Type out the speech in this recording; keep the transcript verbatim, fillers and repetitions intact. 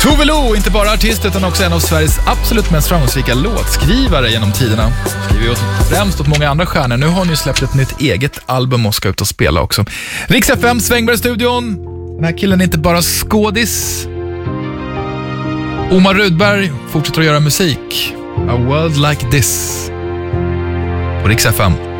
Tove Lo, inte bara artist utan också en av Sveriges absolut mest framgångsrika låtskrivare genom tiderna. Skriver ju främst åt många andra stjärnor. Nu har hon ju släppt ett nytt eget album och ska ut och spela också. Rix F M, Svängberg-studion. Den här killen är inte bara skådis. Omar Rudberg fortsätter att göra musik. A World Like This. På Rix F M.